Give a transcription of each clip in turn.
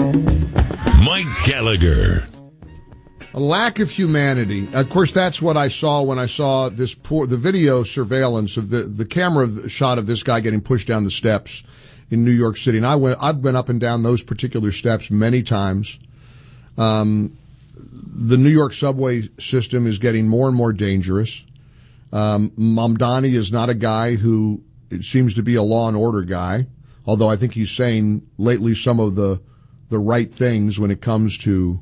Mike Gallagher. A lack of humanity. Of course, that's what I saw when I saw the video surveillance of the camera shot of this guy getting pushed down the steps in New York City. And I've been up and down those particular steps many times. The New York subway system is getting more and more dangerous. Mamdani is not a guy who it seems to be a law and order guy, although I think he's saying lately some of the right things when it comes to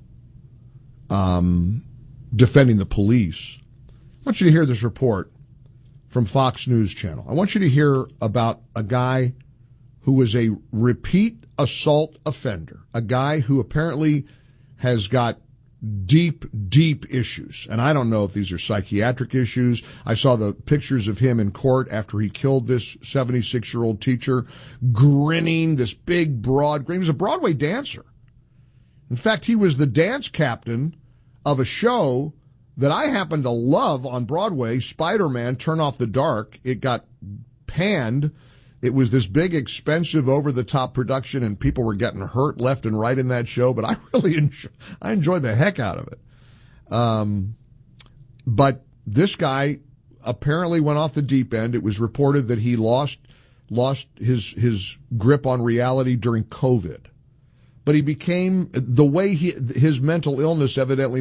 defending the police. I want you to hear this report from Fox News Channel. I want you to hear about a guy who was a repeat assault offender, a guy who apparently has got deep, deep issues. And I don't know if these are psychiatric issues. I saw the pictures of him in court after he killed this 76-year-old teacher, grinning, this big, broad grin. He was a Broadway dancer. In fact, he was the dance captain of a show that I happen to love on Broadway, Spider-Man, Turn Off the Dark. It got panned. It was this big, expensive, over-the-top production, and people were getting hurt left and right in that show, but I really enjoyed the heck out of it. But this guy apparently went off the deep end. It was reported that he lost his grip on reality during COVID. But he became, the way his mental illness evidently